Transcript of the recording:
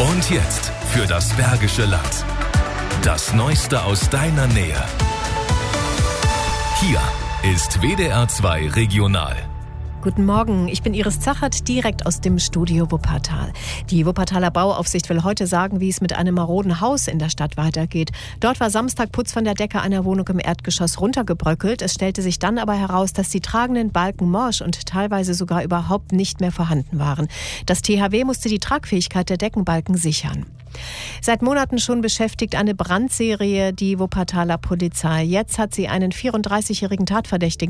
Und jetzt für das Bergische Land. Das Neueste aus deiner Nähe. Hier ist WDR 2 Regional. Guten Morgen, ich bin Iris Zachert, direkt aus dem Studio Wuppertal. Die Wuppertaler Bauaufsicht will heute sagen, wie es mit einem maroden Haus in der Stadt weitergeht. Dort war Samstag Putz von der Decke einer Wohnung im Erdgeschoss runtergebröckelt. Es stellte sich dann aber heraus, dass die tragenden Balken morsch und teilweise sogar überhaupt nicht mehr vorhanden waren. Das THW musste die Tragfähigkeit der Deckenbalken sichern. Seit Monaten schon beschäftigt eine Brandserie die Wuppertaler Polizei. Jetzt hat sie einen 34-jährigen Tatverdächtigen